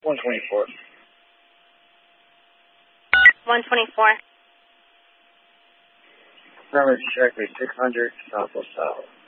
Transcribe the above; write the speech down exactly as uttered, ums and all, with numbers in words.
one twenty-four. one twenty-four. Affirmative, directly six hundred, Southwest South.